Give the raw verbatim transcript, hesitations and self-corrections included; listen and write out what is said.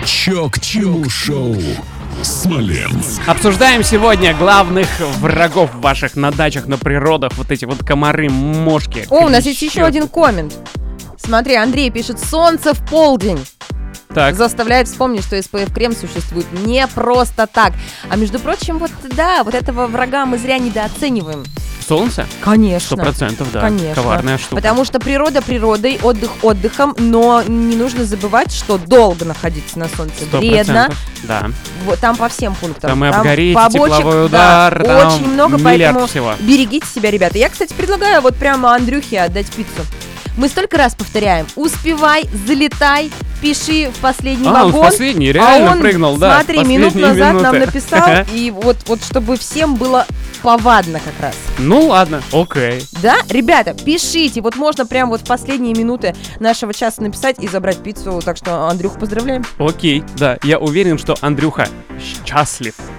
Чё к чему шоу? Смоленск. Обсуждаем сегодня главных врагов ваших на дачах, на природах. Вот эти вот комары, мошки. О, у нас есть еще один коммент. Смотри, Андрей пишет: солнце в полдень. Так. Заставляет вспомнить, что эс пэ эф-крем существует не просто так. А между прочим, вот да, вот этого врага мы зря недооцениваем. Солнце? Конечно. Сто процентов, да. Конечно. Коварная штука. Потому что природа природой, отдых отдыхом, но не нужно забывать, что долго находиться на солнце вредно. Да. Вот, там по всем пунктам. Там и обгореть, побочек, тепловой удар, да, там очень много, миллиард поэтому всего. Берегите себя, ребята. Я, кстати, предлагаю вот прямо Андрюхе отдать пиццу. Мы столько раз повторяем: успевай, залетай, пиши в последний а, вагон. Он в последний реально а он, прыгнул, да. Смотри, минут назад минуты. нам написал, и вот, вот чтобы всем было повадно как раз. Ну ладно, окей. Да, ребята, пишите, вот можно прям вот в последние минуты нашего часа написать и забрать пиццу, так что, Андрюх, поздравляем. Окей, да, я уверен, что Андрюха счастлив.